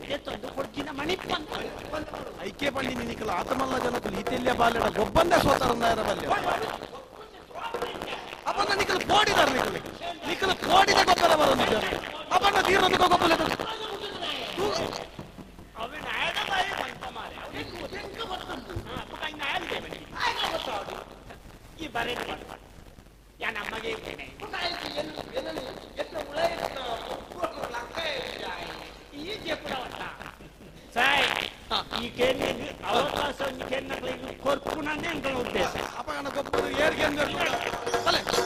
ಎತ್ತೊಂದು ಕೊಡ್ಜಿನ ಮಣಿಪ್ಪಂತ ಐಕೆ ಪಂಡಿನಿ ನಿಖಲ ಆತಮಲ್ಲ ಜನಕ್ಕೂ ಈತೆಲ್ಯ ಬಾಲೆಡ ಗೊಬ್ಬಂದೇ ಸೋತಾರಂದಾಯರ ಬಲ್ಯ ಅಪ್ಪನ ನಿಖಲು ಕೋಡಿದಾರ ನಿಖಲು ಕೋಡಿದ ಗೊಬ್ಬರ ಬರೋದು ಜನ ಅಪ್ಪನ ತೀರೋದು ಗೊಬ್ಬರ ಅವನ ಆಯದ ಬಾಯಿ ಬಂತ ಮಾರೆ ಈ ಬರೇನು ಬಂತ ಯಾ ನಮಗೆ ಈ ಜೆಪ್ಪುರವಂತ ಸಾಯ್ ಈ ಕೇಳಿಗೆ ಅವಕಾಶ ಕೇಳಿಗೆ ಕೊರ್ಪುಣನೇ ಅಂತ ಉದ್ದೇಶ ಅಪ್ಪನ ಗೊಬ್ಬರ ಏರ್ಗೆ